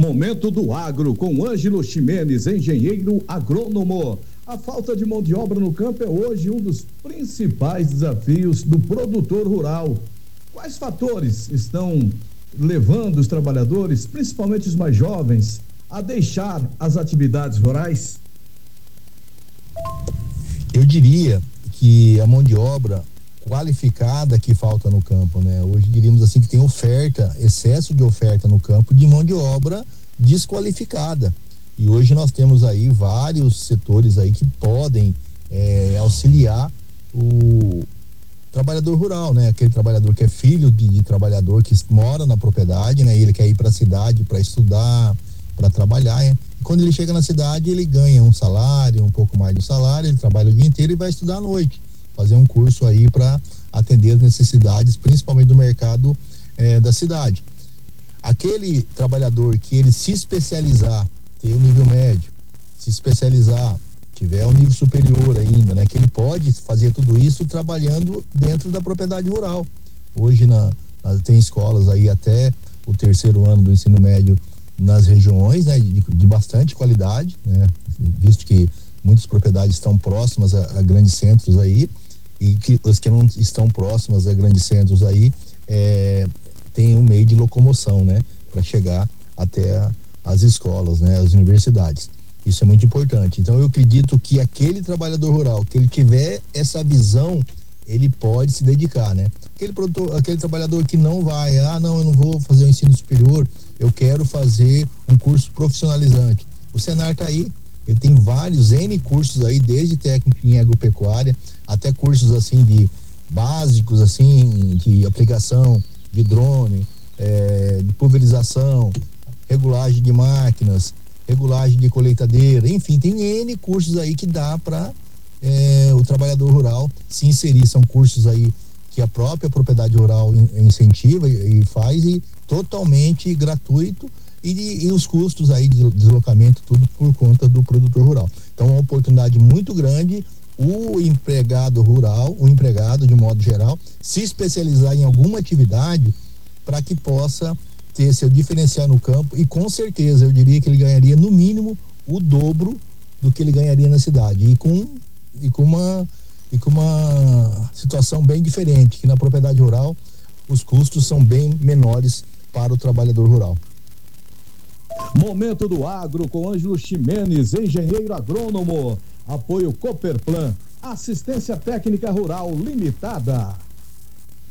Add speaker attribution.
Speaker 1: Momento do Agro com Ângelo Ximenes, engenheiro agrônomo. A falta de mão de obra no campo é hoje um dos principais desafios do produtor rural. Quais fatores estão levando os trabalhadores, principalmente os mais jovens, a deixar as atividades rurais?
Speaker 2: Eu diria que a mão de obra qualificada que falta no campo, né? Hoje diríamos assim que tem oferta, excesso de oferta no campo de mão de obra desqualificada. E hoje nós temos aí vários setores aí que podem auxiliar o trabalhador rural, né? Aquele trabalhador que é filho de trabalhador que mora na propriedade, né? Ele quer ir para a cidade para estudar, para trabalhar, né? E quando ele chega na cidade, ele ganha um salário, um pouco mais do salário, ele trabalha o dia inteiro e vai estudar à noite, fazer um curso aí para atender as necessidades, principalmente do mercado da cidade. Aquele trabalhador que ele se especializar, ter o nível médio, se especializar, tiver um nível superior ainda, né? Que ele pode fazer tudo isso trabalhando dentro da propriedade rural. Hoje tem escolas aí até o terceiro ano do ensino médio nas regiões, né? De bastante qualidade, né? Visto que muitas propriedades estão próximas a grandes centros aí, e que os que não estão próximas a grandes centros aí tem um meio de locomoção, né, para chegar até as escolas, né, as universidades. Isso é muito importante. Então eu acredito que aquele trabalhador rural que ele tiver essa visão, ele pode se dedicar, né? Aquele trabalhador que não vai, não, eu não vou fazer o ensino superior, eu quero fazer um curso profissionalizante. O Senar tá aí, ele tem vários N cursos aí, desde técnico em agropecuária até cursos assim de básicos assim de aplicação de drone, de pulverização, regulagem de máquinas, regulagem de colheitadeira, enfim, tem N cursos aí que dá para o trabalhador rural se inserir. São cursos aí que a própria propriedade rural incentiva e faz, e totalmente gratuito, e os custos aí de deslocamento, tudo por conta do produtor rural. Então é uma oportunidade muito grande o empregado rural, o empregado de modo geral, se especializar em alguma atividade para que possa ter seu diferencial no campo, e com certeza eu diria que ele ganharia no mínimo o dobro do que ele ganharia na cidade, e com uma situação bem diferente, que na propriedade rural os custos são bem menores para o trabalhador rural.
Speaker 1: Momento do Agro com Ângelo Ximenes, engenheiro agrônomo. Apoio Cooperplan, assistência técnica rural limitada.